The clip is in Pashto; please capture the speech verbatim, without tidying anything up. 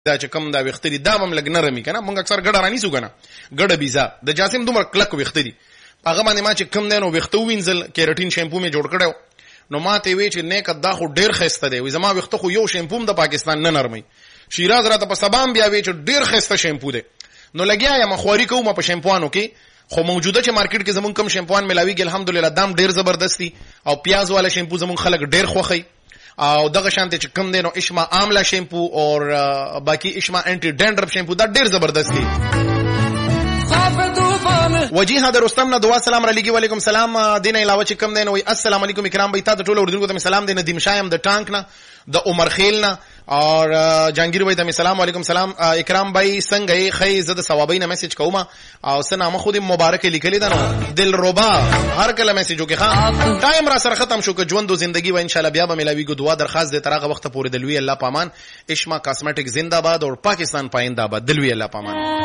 دا چې کم دا ویخته دي دا هم لږ نرمي که نه، مونږ اکثر ګډه رانیسو که نه، ګډه بیزا د جاسم دومره کلک ویخته دي، هغه باندې ما چې کم دی نو ویخته ووینځل، کیرټین شیمپو مې جوړ کړی، نو ما ته وی چې نیکه دا خو ډېر ښایسته دی، وایي زما ویخته خو یو شیمپو هم د پاکستان نه نرموي. شیراز راته په سبا هم بیا وی چې ډېر ښایسته شیمپو دی. نو لګیا یم خواري کوم په شیمپوانو کې، خو موجوده چې مارکیټ کې زمونږ کم شیمپوان ملاویږي الحمدلله دام ډېر زبردست دي، او پیاز والا شیمپو زمونږ خلک ډېر خوښوي، او دغه شانته چې کم دی نو اشما آملا شیمپو اور باقی اشما انټي ډینډرف شیمپو دا ډېر زبردست دي. وجیه د رستم نه دعا سلام علیکم. وعلیکم سلام. دین علاوه چې کم دی نو السلام علیکم اکرام بھائی، تا ته ټول اردو ته سلام دی، ندیم شایم د ټانک نه، د عمر خیل نه، اور جهانگیر بھائی ته سلام علیکم سلام. اکرام بھائی څنګه یې؟ خی زه د ثوابۍ نه میسج کوم، او سنامه خو دې مبارک لیکلی ده نو دل ربا هر کله میسج وکړه. ښه ټایم را سره ختم شو، که ژوند او زندگی و ان شاء الله بیا به ملاویږو. دعا درخواست دې تر هغه وخت پورې د لوی الله پامان. اشما کاسمیټک زنده باد اور پاکستان پاینده باد. د لوی الله پامان.